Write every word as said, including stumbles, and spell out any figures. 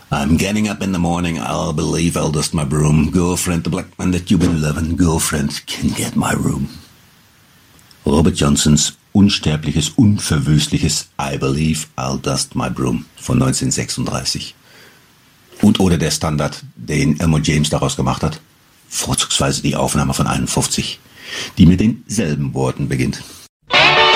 I'm getting up in the morning, I'll believe I'll dust my broom. Girlfriend, the black man that you've been loving. Girlfriend, can get my room. Robert Johnsons unsterbliches, unverwüstliches I Believe I'll Dust My Broom von neunzehnhundertsechsunddreißig. Und oder der Standard, den Elmore James daraus gemacht hat, vorzugsweise die Aufnahme von einundfünfzig, die mit denselben Worten beginnt.